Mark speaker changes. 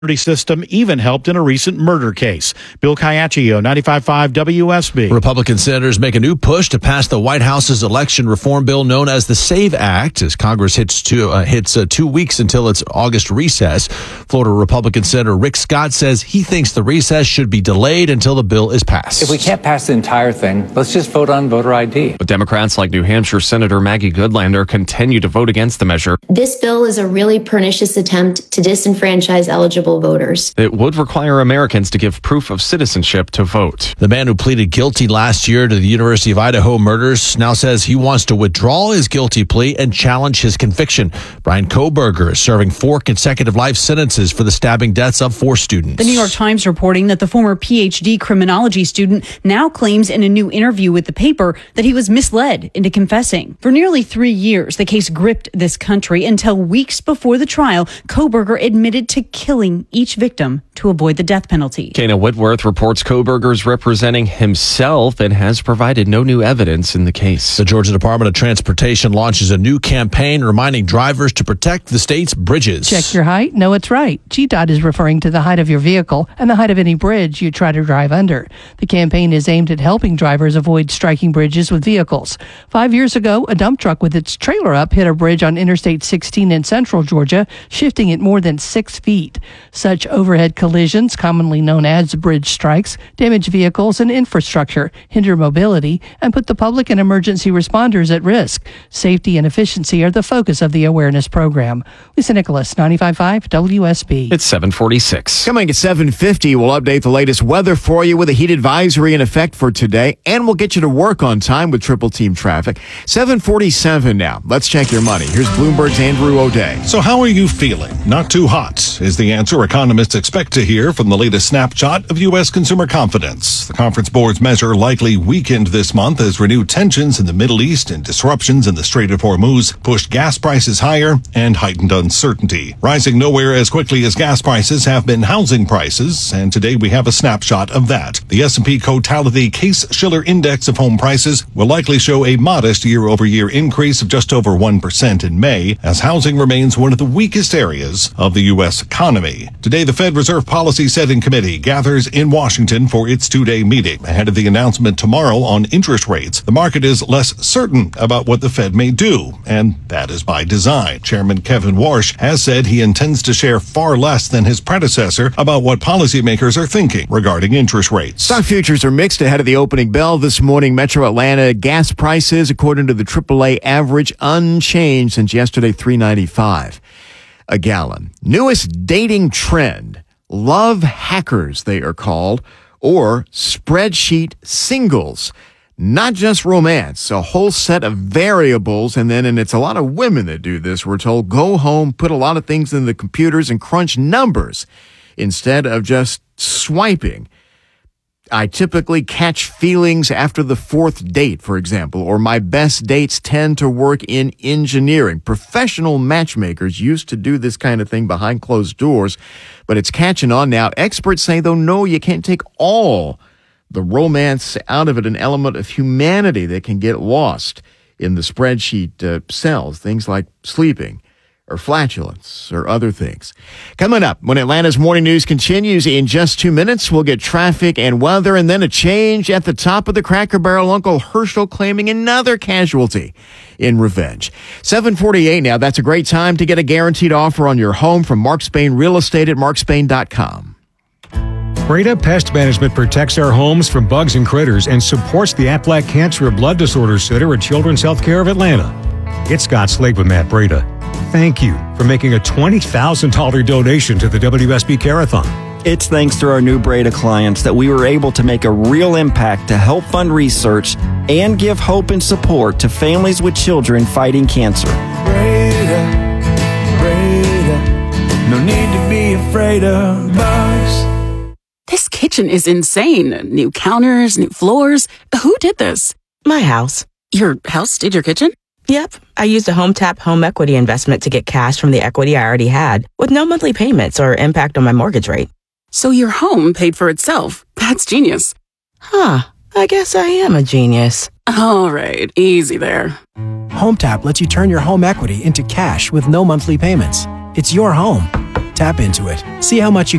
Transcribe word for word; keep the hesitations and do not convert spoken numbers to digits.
Speaker 1: system even helped in a recent murder case. Bill Caiaccio, ninety-five point five W S B.
Speaker 2: Republican senators make a new push to pass the White House's election reform bill known as the SAVE Act as Congress hits two, uh, hits uh, two weeks until its August recess. Florida Republican Senator Rick Scott says he thinks the recess should be delayed until the bill is passed.
Speaker 3: If we can't pass the entire thing, let's just vote on voter I D.
Speaker 4: But Democrats like New Hampshire Senator Maggie Goodlander continue to vote against the measure.
Speaker 5: This bill is a really pernicious attempt to disenfranchise eligible voters.
Speaker 4: It would require Americans to give proof of citizenship to vote.
Speaker 2: The man who pleaded guilty last year to the University of Idaho murders now says he wants to withdraw his guilty plea and challenge his conviction. Brian Kohberger is serving four consecutive life sentences for the stabbing deaths of four students.
Speaker 6: The New York Times reporting that the former P H D criminology student now claims in a new interview with the paper that he was misled into confessing. For nearly three years, the case gripped this country until weeks before the trial, Kohberger admitted to killing each victim to avoid the death penalty.
Speaker 4: Kana Whitworth reports Kohberger's representing himself and has provided no new evidence in the case.
Speaker 2: The Georgia Department of Transportation launches a new campaign reminding drivers to protect the state's bridges.
Speaker 7: Check your height. No, it's right. G DOT is referring to the height of your vehicle and the height of any bridge you try to drive under. The campaign is aimed at helping drivers avoid striking bridges with vehicles. Five years ago, a dump truck with its trailer up hit a bridge on Interstate sixteen in central Georgia, shifting it more than six feet. Such overhead collisions, commonly known as bridge strikes, damage vehicles and infrastructure, hinder mobility, and put the public and emergency responders at risk. Safety and efficiency are the focus of the awareness program. Lisa Nicholas, ninety-five point five W S B.
Speaker 4: It's seven forty-six.
Speaker 8: Coming at seven fifty, we'll update the latest weather for you with a heat advisory in effect for today, and we'll get you to work on time with triple team traffic. seven forty-seven now. Let's check your money. Here's Bloomberg's Andrew O'Day.
Speaker 9: So how are you feeling? Not too hot is the answer economists expect to hear from the latest snapshot of U S consumer confidence. The conference board's measure likely weakened this month as renewed tensions in the Middle East and disruptions in the Strait of Hormuz pushed gas prices higher and heightened uncertainty. Rising nowhere as quickly as gas prices have been housing prices, and today we have a snapshot of that. The S and P Cotality Case-Shiller Index of home prices will likely show a modest year-over-year increase of just over one percent in May, as housing remains one of the weakest areas of the U S economy. Today, the Fed Reserve Policy Setting Committee gathers in Washington for its two-day meeting. Ahead of the announcement tomorrow on interest rates, the market is less certain about what the Fed may do, and that is by design. Chairman Kevin Warsh has said he intends to share far less than his predecessor about what policymakers are thinking regarding interest rates.
Speaker 8: Stock futures are mixed ahead of the opening bell this morning. Metro Atlanta gas prices, according to the triple A average, unchanged since yesterday, three ninety-five a gallon. Newest dating trend, love hackers they are called, or spreadsheet singles. Not just romance, a whole set of variables, and then, and it's a lot of women that do this, we're told, go home, put a lot of things in the computers and crunch numbers instead of just swiping. I typically catch feelings after the fourth date, for example, or my best dates tend to work in engineering. Professional matchmakers used to do this kind of thing behind closed doors, but it's catching on now. Experts say, though, no, you can't take all the romance out of it, an element of humanity that can get lost in the spreadsheet uh, cells, things like sleeping or flatulence or other things. Coming up, when Atlanta's Morning News continues in just two minutes, we'll get traffic and weather, and then a change at the top of the Cracker Barrel. Uncle Herschel claiming another casualty in revenge. seven forty-eight now. That's a great time to get a guaranteed offer on your home from Mark Spain Real Estate at mark spain dot com.
Speaker 10: Breda Pest Management protects our homes from bugs and critters and supports the Aflac Cancer Blood Disorders Center at Children's Healthcare of Atlanta. It's Scott Slade with Matt Breda. Thank you for making a twenty thousand dollars donation to the W S B Care-a-thon.
Speaker 11: It's thanks to our new Breda clients that we were able to make a real impact to help fund research and give hope and support to families with children fighting cancer.
Speaker 12: Breda, Breda, no need to be afraid of bugs.
Speaker 13: This kitchen is insane. New counters, new floors. Who did this?
Speaker 14: My house.
Speaker 13: Your house did your kitchen?
Speaker 14: Yep. I used a HomeTap home equity investment to get cash from the equity I already had with no monthly payments or impact on my mortgage rate.
Speaker 13: So your home paid for itself. That's genius.
Speaker 14: Huh. I guess I am a genius.
Speaker 13: All right. Easy there.
Speaker 15: HomeTap lets you turn your home equity into cash with no monthly payments. It's your home. Tap into it. See how much you